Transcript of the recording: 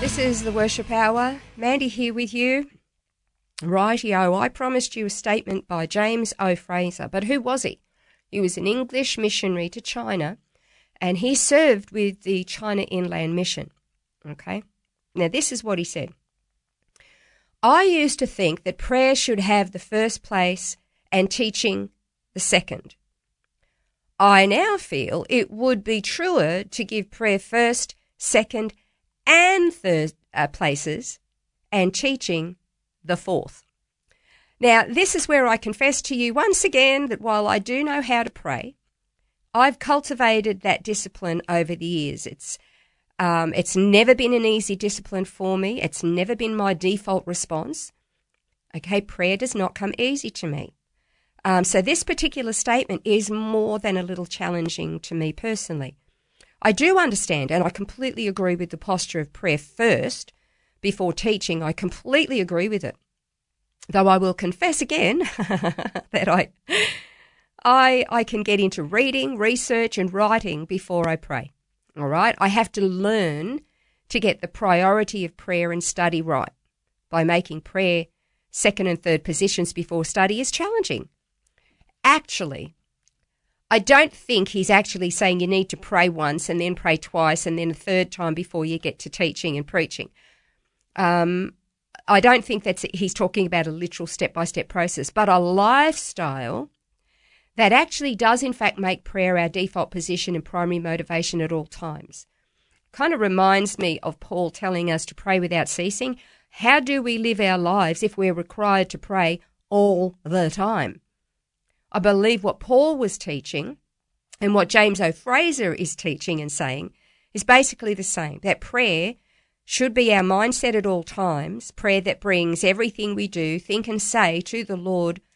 This is the Worship Hour. Mandy here with you. Rightio, I promised you a statement by James O. Fraser, but who was he? He was an English missionary to China, and he served with the China Inland Mission. Okay? Now, this is what he said. I used to think that prayer should have the first place and teaching the second. I now feel it would be truer to give prayer first, second, and third places, and teaching the fourth. Now, this is where I confess to you once again that while I do know how to pray, I've cultivated that discipline over the years. It's never been an easy discipline for me. It's never been my default response. Okay, prayer does not come easy to me. So this particular statement is more than a little challenging to me personally. I do understand, and I completely agree with the posture of prayer first before teaching. I completely agree with it. Though I will confess again that I can get into reading, research, and writing before I pray. All right? I have to learn to get the priority of prayer and study right. By making prayer second and third positions before study is challenging. Actually, I don't think he's actually saying you need to pray once and then pray twice and then a third time before you get to teaching and preaching. I don't think he's talking about a literal step-by-step process, but a lifestyle that actually does in fact make prayer our default position and primary motivation at all times. Kind of reminds me of Paul telling us to pray without ceasing. How do we live our lives if we're required to pray all the time? I believe what Paul was teaching and what James O. Fraser is teaching and saying is basically the same, that prayer should be our mindset at all times, prayer that brings everything we do, think and say to the Lord